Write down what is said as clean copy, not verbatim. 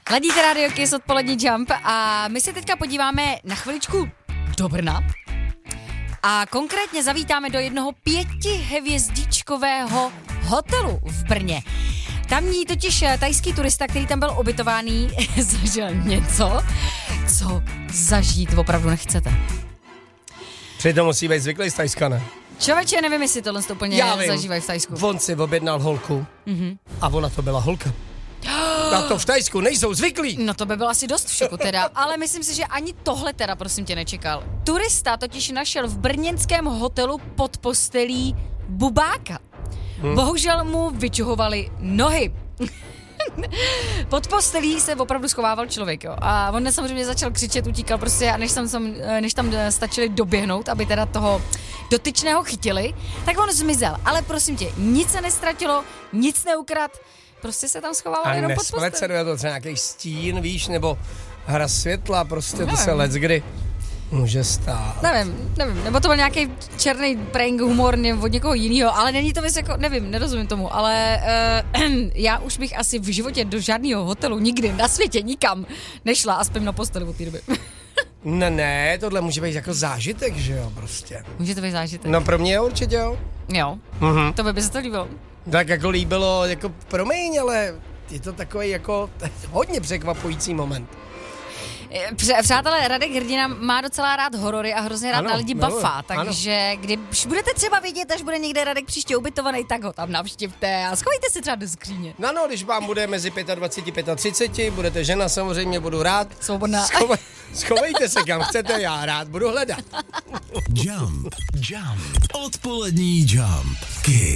Ladíte Radio Kiss odpolední Jump a my se teďka podíváme na chviličku do Brna. A konkrétně zavítáme do jednoho 5hvězdičkového hotelu v Brně. Tamní totiž thajský turista, který tam byl ubytovaný, zažil něco, co zažít opravdu nechcete. Přitom musí být zvyklý z Thajska, ne? Člověče, nevím, jestli tohle úplně zažívají v Thajsku. On si objednal holku a ona to byla holka. Na to v Thajsku nejsou zvyklí. No to by bylo asi dost v šoku teda, ale myslím si, že ani tohle teda prosím tě nečekal. Turista totiž našel v brněnském hotelu pod postelí bubáka. Bohužel mu vyčuhovali nohy. Pod postelí se opravdu schovával člověk, jo. A on samozřejmě začal křičet, utíkal prostě a než tam stačili doběhnout, aby teda toho dotyčného chytili, tak on zmizel. Ale prosím tě, nic se nestratilo, nic neukrad, prostě se tam schovával jenom pod postelí. A nesplet se to třeba nějaký stín, víš, nebo hra světla, prostě to se leckdy může stát. Nevím, nebo to byl nějaký černý prank humor od někoho jiného, ale není to věc jako, nevím, nerozumím tomu, ale já už bych asi v životě do žádného hotelu nikdy na světě nikam nešla a spím na posteli od té doby. Ne, tohle může být jako zážitek, že jo, prostě. Může to být zážitek? No pro mě určitě jo. Jo, to by se to líbilo. Tak jako líbilo, jako promiň, ale je to takový jako hodně překvapující moment. Přátelé, Radek Hrdina má docela rád horory a hrozně rád na lidi bafá, takže když budete třeba vidět, až bude někde Radek příště ubytovaný, tak ho tam navštivte a schovejte si třeba do skříně. No, když vám bude mezi 25 a 35, budete žena, samozřejmě budu rád. Svobodná. Schovejte se kam chcete, já rád budu hledat. Jump, odpolední Jump.